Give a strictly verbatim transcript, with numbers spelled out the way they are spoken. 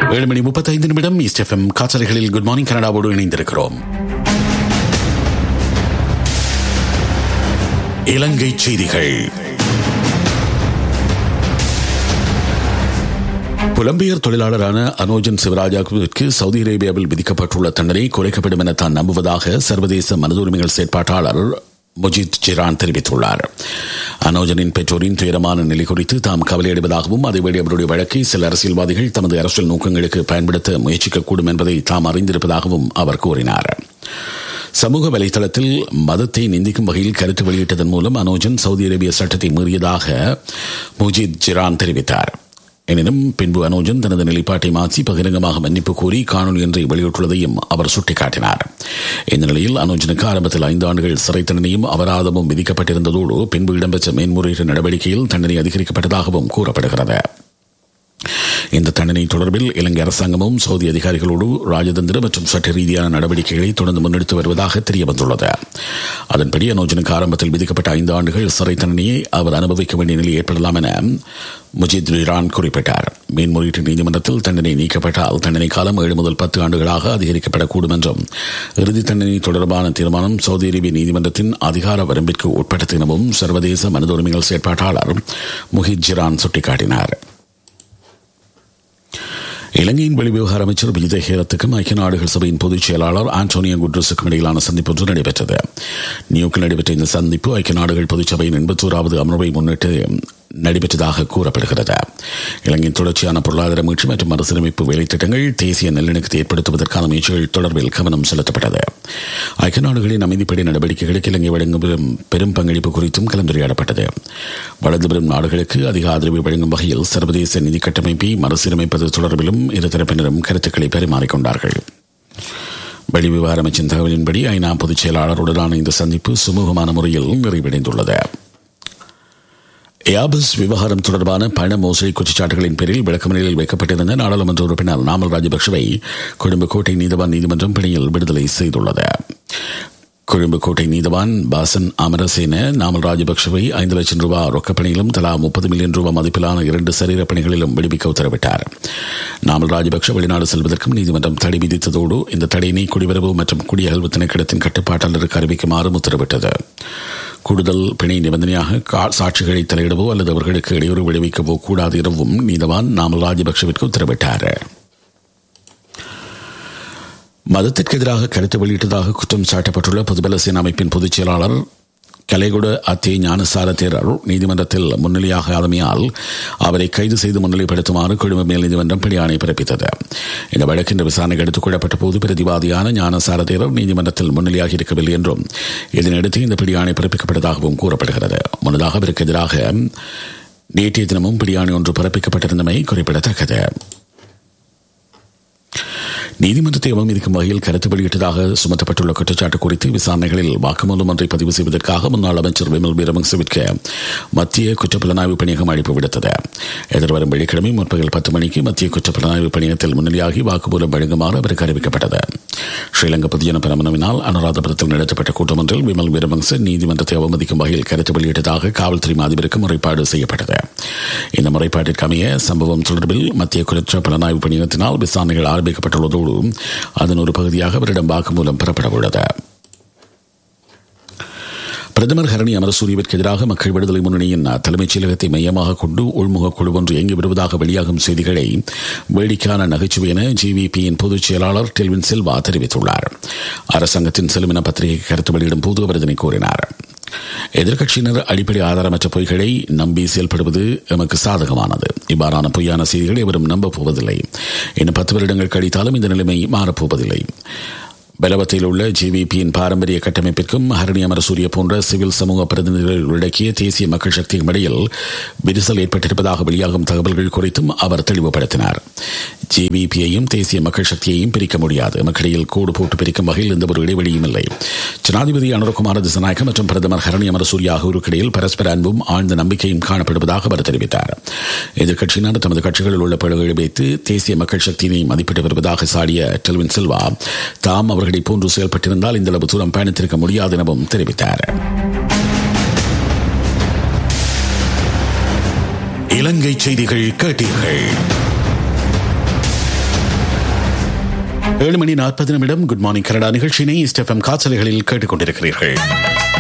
ஏழு மணி முப்பத்தைந்து நிமிடம் ஈஸ்ட் எஃப்எம் காற்றலைகளில் குட் மார்னிங் கனடாவோடு இணைந்திருக்கிறோம். இலங்கை செய்திகள். புலம்பெயர் தொழிலாளரான அனோஜன் சிவராஜாவுக்கு சவுதி அரேபியாவில் விதிக்கப்பட்டுள்ள தண்டனை குறைக்கப்படும் என தான் நம்புவதாக சர்வதேச மனித உரிமைகள் செயற்பாட்டாளர் முஜித் ஜிரான் தெரிவித்துள்ளார். அனோஜனின் பெற்றோரின் துயரமான நிலை குறித்து தாம் கவலையடைவதாகவும் அதேவேளை அவருடைய வழக்கை சில அரசியல்வாதிகள் தமது அரசியல் நோக்கங்களுக்கு பயன்படுத்த முயற்சிக்கக்கூடும் என்பதை தாம் அறிந்திருப்பதாகவும் அவர் கூறினார். சமூக வலைதளத்தில் மதத்தை நிந்திக்கும் வகையில் கருத்து வெளியிட்டதன் மூலம் அனோஜன் சவுதி அரேபிய சட்டத்தை மீறியதாக முஜித் ஜிரான் தெரிவித்தார். எனினும் பின்பு அனோஜன் தனது நிலைப்பாட்டை மாற்றி பகிரங்கமாக மன்னிப்பு கோரி காணொலி ஒன்றை வெளியிட்டுள்ளதையும் அவர் சுட்டிக்காட்டினார். இந்த நிலையில் அனோஜனுக்கு ஆரம்பத்தில் ஐந்து ஆண்டுகள் சிறை தண்டனையும் அபராதமும் விதிக்கப்பட்டிருந்ததோடு பின்பு இடம்பெற்ற மேன்முறையீட்டு நடவடிக்கையில் தண்டனை அதிகரிக்கப்பட்டதாகவும் கூறப்படுகிறது. இந்த தண்டனை தொடர்பில் இலங்கை அரசாங்கமும் சவுதி அதிகாரிகளோடு ராஜதந்திர மற்றும் சட்ட ரீதியான நடவடிக்கைகளை தொடர்ந்து முன்னெடுத்து வருவதாக தெரியவந்துள்ளது. அதன்படி அனோஜனுக்கு ஆரம்பத்தில் விதிக்கப்பட்ட ஐந்து ஆண்டுகள் சிறை தண்டனையை அவர் அனுபவிக்க வேண்டிய நிலை ஏற்படலாம் என முஜித் ஜிரான் குறிப்பிட்டார். மேன்முறையீட்டு நீதிமன்றத்தில் தண்டனை நீக்கப்பட்டால் தண்டனை காலம் ஏழு முதல் பத்து ஆண்டுகளாக அதிகரிக்கப்படக்கூடும் என்றும் இறுதி தண்டனை தொடர்பான தீர்மானம் சவுதி அரேபிய நீதிமன்றத்தின் அதிகார வரம்பிற்கு உட்பட்டது எனவும் சர்வதேச மனித உரிமைகள் செயற்பாட்டாளர் முஜித் ஜிரான் சுட்டிக்காட்டினார். இலங்கையின் வெளிவிவகார அமைச்சர் விஜித ஹேரத்துக்கும் ஐக்கிய நாடுகள் சபையின் பொதுச் செயலாளர் ஆண்டோனியோ குட்ரஸுக்கும் இடையிலான சந்திப்பு ஒன்று நடைபெற்றது. நியூக்கில் நடைபெற்ற இந்த சந்திப்பு ஐக்கிய நாடுகள் பொதுச் சபையின் எண்பத்தோராவது அமர்வை முன்னிட்டு நடைபெற்றதாக கூறப்படுகிறது. இலங்கையின் தொடர்ச்சியான பொருளாதார மீட்சி மற்றும் மறுசீரமைப்பு வேலைத்திட்டங்கள் தேசிய நல்லிணக்கத்தை ஏற்படுத்துவதற்கான முயற்சிகள் தொடர்பில் கவனம் செலுத்தப்பட்டது. ஐக்கிய நாடுகளின் அமைதிப்படை நடவடிக்கைகளுக்கு இலங்கை வழங்கும் பெரும் பங்களிப்பு குறித்தும் கலந்துரையாடப்பட்டது. வளர்ந்து வரும் நாடுகளுக்கு அதிக ஆதரவை வழங்கும் வகையில் சர்வதேச நிதி கட்டமைப்பை மறுசீரமைப்பது தொடர்பிலும் இருதரப்பினரும் கருத்துக்களை பரிமாறிக்கொண்டார்கள். வெளிவிவகார அமைச்சின் தகவலின்படி ஐநா பொதுச் செயலாளருடனான இந்த சந்திப்பு சுமூகமான முறையில் நிறைவடைந்துள்ளது. ஏபஸ் விவகாரம் தொடர்பான பண மோசடி குற்றச்சாட்டுகளின் பேரில் விளக்கமறியலில் வைக்கப்பட்டிருந்த நாடாளுமன்ற உறுப்பினர் நாமல் ராஜபக்சவை கொழும்பு கோட்டை நீதவான் நீதிமன்றம் பிணையில் விடுதலை செய்துள்ளது. கொழும்பு கோட்டை நீதவான் பாசன் அமரசேன நாமல் ராஜபக்சவை ஐந்து லட்சம் ரூபாய் ரொக்கப்பணியிலும் தலா முப்பது மில்லியன் ரூபாய் மதிப்பிலான இரண்டு சரீர பணிகளிலும் விடுவிக்க உத்தரவிட்டார். நாமல் ராஜபக்ச வெளிநாடு செல்வதற்கும் நீதிமன்றம் தடை விதித்ததோடு இந்த தடையினை குடிவரவு மற்றும் குடியகல்வு திணைக்களத்தின் கட்டுப்பாட்டாளருக்கு அறிவிக்குமாறும் உத்தரவிட்டது. கூடுதல் பிணை நிபந்தனையாக சாட்சிகளை தலையிடவோ அல்லது அவர்களுக்கு இடையூறு விளைவிக்கவோ கூடாது எனவும் நீதவான் நாமல் ராஜபக்சவிற்கு உத்தரவிட்டார். மதத்திற்கு எதிராக கருத்து வெளியிட்டதாக குற்றம் சாட்டப்பட்டுள்ள பொதுபல சேனா அமைப்பின் பொதுச் செயலாளர் கலைகுட அத்தே ஞானசார தேரர் நீதிமன்றத்தில் முன்னிலையாக ஆதமையால் அவரை கைது செய்து முன்னிலைப்படுத்துமாறு கொழும்பு மேல் நீதிமன்றம் பிடியாணை பிறப்பித்தது. இந்த வழக்கின் விசாரணைக்கு எடுத்துக் கொள்ளப்பட்ட போது பிரதிவாதியான ஞானசார தேரர் நீதிமன்றத்தில் முன்னிலையாக இருக்கவில்லை என்றும் இதனையடுத்து இந்த பிடியாணை பிறப்பிக்கப்பட்டதாகவும் கூறப்படுகிறது. முன்னதாக அவருக்கு எதிராக நேற்றைய தினமும் பிடியாணை ஒன்று பிறப்பிக்கப்பட்டிருந்தமை குறிப்பிடத்தக்கது. நீதிமன்றத்தை அவமதிக்கும் வகையில் கருத்து வெளியிட்டதாக சுமத்தப்பட்டுள்ள குற்றச்சாட்டு குறித்து விசாரணைகளில் வாக்குமூலம் ஒன்றை பதிவு செய்வதற்காக முன்னாள் அமைச்சர் விமல் வீரவங்சவிற்கு மத்திய குற்றப்புலனாய்வு பணியகம் அழைப்பு விடுத்தது. எதிர்வரும் வெள்ளிக்கிழமை முற்பகல் பத்து மணிக்கு மத்திய குற்றப்புலனாய்வு பணியகத்தில் முன்னிலையாகி வாக்குமூலம் வழங்குமாறு அவருக்கு அறிவிக்கப்பட்டது. ஸ்ரீலங்கா பொதுஜன பெரமுனவினால் அனுராதபுரத்தில் நடத்தப்பட்ட கூட்டம் ஒன்றில் விமல் வீரவங்ச நீதிமன்றத்தை அவமதிக்கும் வகையில் கருத்து வெளியிட்டதாக காவல்துறை அதிபருக்கு முறைப்பாடு செய்யப்பட்டது. இந்த முறைப்பாட்டிற்கு அமைய சம்பவம் தொடர்பில் மத்திய குற்றப்புலனாய்வு பணியகத்தினால் விசாரணைகள் ஆரம்பிக்கப்பட்டுள்ளதோடு அதன் ஒரு பகுதியாக அவரிடம் வாக்குமூலம் பெறப்பட உள்ளது. பிரதமர் ஹரணி அமரசூரியவிற்கு எதிராக மக்கள் விடுதலை முன்னணியின் தலைமைச் செயலகத்தை மையமாக கொண்டு உள்முக குழு ஒன்று இயங்கி வருவதாக வெளியாகும் செய்திகளை வேடிக்கையான நகைச்சுவை என ஜிவிபியின் பொதுச் செயலாளர் டெல்வின் சில்வா தெரிவித்துள்ளார். அரசாங்கத்தின் செலுமின பத்திரிகை கருத்து வெளியிடும் போது அவர் இதனை கூறினார். எதிர்க்கட்சியினர் அடிப்படை ஆதாரமற்ற பொய்களை நம்பி செயல்படுவது எமக்கு சாதகமானது. இவ்வாறான பொய்யான செய்திகளை எவரும் நம்பப் போவதில்லை. இன்னும் பத்து வருடங்கள் கழித்தாலும் இந்த நிலைமை மாறப்போவதில்லை. பலவத்தில் உள்ள ஜிவிபியின் பாரம்பரிய கட்டமைப்பிற்கும் ஹரணி அமரசூரிய போன்ற சிவில் சமூக பிரதிநிதிகளிடையே தேசிய மக்கள் சக்திக்கும் இடையில் விரிசல் ஏற்பட்டிருப்பதாக வெளியாகும் தகவல்கள் குறித்தும் அவர் தெளிவுபடுத்தினார். ஜிவிபியையும் தேசிய மக்கள் சக்தியையும் பிரிக்க முடியாது. மக்களிடையில் கோடு போட்டு பிரிக்கும் வகையில் எந்த ஒரு இடைவெளியும் இல்லை. ஜனாதிபதி அனுரகுமார திசாநாயக்க மற்றும் பிரதமர் ஹரணி அமரசூரிய ஆகியோருக்கிடையில் பரஸ்பர அன்பும் ஆழ்ந்த நம்பிக்கையும் காணப்படுவதாக அவர் தெரிவித்தார். எதிர்க்கட்சியினர் தமது கட்சிகளில் உள்ள பிளவுகளை வைத்து தேசிய மக்கள் சக்தியினை மதிப்பிட்டு வருவதாக சாடிய டெல்வின் சில்வா தாம் அவர்கள் போன்று செயல்பட்டிருந்தால் இந்த அளவு தூரம் பயணித்திருக்க முடியாது எனவும் தெரிவித்தார். இலங்கை செய்திகள் கேட்டீர்கள். ஏழு மணி நாற்பது நிமிடம் குட் மார்னிங் கனடா நிகழ்ச்சியினை ஸ்டெஃப்எம் காற்றலைகளில் கேட்டுக் கொண்டிருக்கிறீர்கள்.